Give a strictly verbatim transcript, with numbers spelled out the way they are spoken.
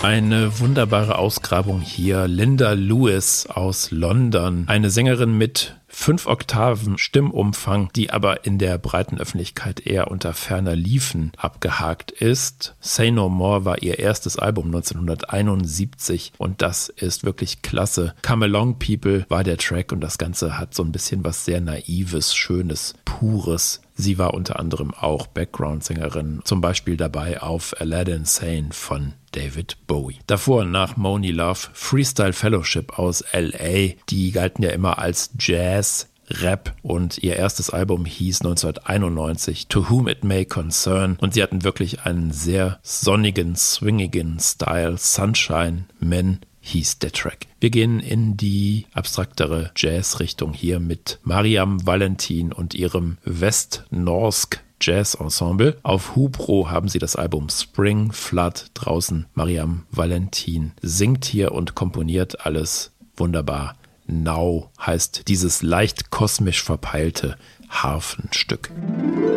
Eine wunderbare Ausgrabung hier. Linda Lewis aus London. Eine Sängerin mit fünf Oktaven Stimmumfang, die aber in der breiten Öffentlichkeit eher unter ferner Liefen abgehakt ist. Say No More war ihr erstes Album neunzehnhunderteinundsiebzig und das ist wirklich klasse. Come Along People war der Track und das Ganze hat so ein bisschen was sehr Naives, Schönes, Pures. Sie war unter anderem auch Background-Sängerin, zum Beispiel dabei auf Aladdin Sane von David Bowie. Davor nach Monie Love Freestyle Fellowship aus L A. Die galten ja immer als Jazz, Rap und ihr erstes Album hieß neunzehnhunderteinundneunzig To Whom It May Concern und sie hatten wirklich einen sehr sonnigen, swingigen Style. Sunshine Men hieß der Track. Wir gehen in die abstraktere Jazz-Richtung hier mit Mariam Valentin und ihrem West-Norsk Jazz Ensemble. Auf Hubro haben sie das Album Spring Flood draußen. Mariam Valentin singt hier und komponiert alles wunderbar. Now heißt dieses leicht kosmisch verpeilte Harfenstück.